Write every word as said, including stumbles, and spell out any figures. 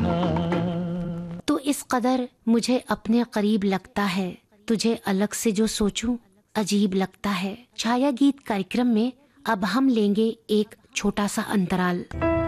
तो इस कदर मुझे अपने करीब लगता है, तुझे अलग से जो सोचूं अजीब लगता है। छाया गीत कार्यक्रम में अब हम लेंगे एक छोटा सा अंतराल।